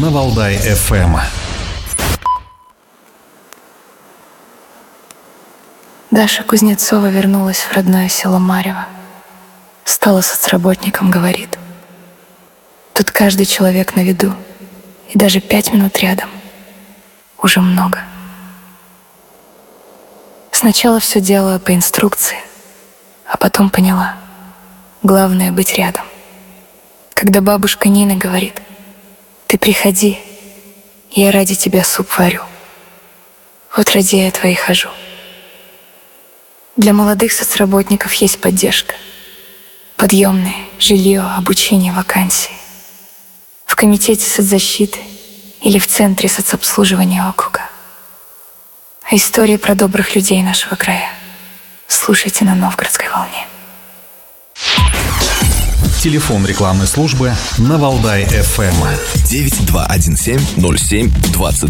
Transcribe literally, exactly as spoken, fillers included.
на Валдай-эф эм. Даша Кузнецова вернулась в родное село Марьево. Стала соцработником, говорит. Тут каждый человек на виду, и даже пять минут рядом уже много. Сначала все делала по инструкции, а потом поняла, главное быть рядом. Когда бабушка Нина говорит: «Ты приходи, я ради тебя суп варю», вот ради этого и хожу. Для молодых соцработников есть поддержка. Подъемные, жилье, обучение, вакансии. В комитете соцзащиты или в центре соцобслуживания округа. А истории про добрых людей нашего края слушайте на Новгородской волне. Телефон рекламной службы на Валдай-эф эм. девять два один семь ноль семь двадцать